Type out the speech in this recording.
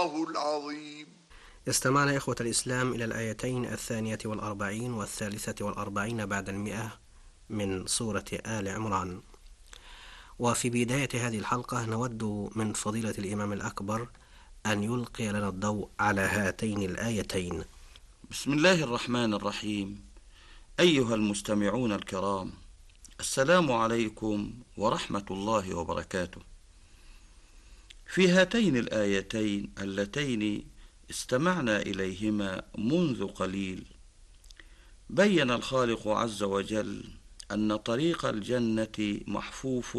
الله العظيم. استمعنا إخوة الإسلام إلى الآيتين 42 و43 بعد 100 من سورة آل عمران. وفي بداية هذه الحلقة نود من فضيلة الإمام الأكبر أن يلقي لنا الضوء على هاتين الآيتين. بسم الله الرحمن الرحيم. أيها المستمعون الكرام، السلام عليكم ورحمة الله وبركاته. في هاتين الآيتين اللتين استمعنا إليهما منذ قليل، بين الخالق عز وجل أن طريق الجنة محفوف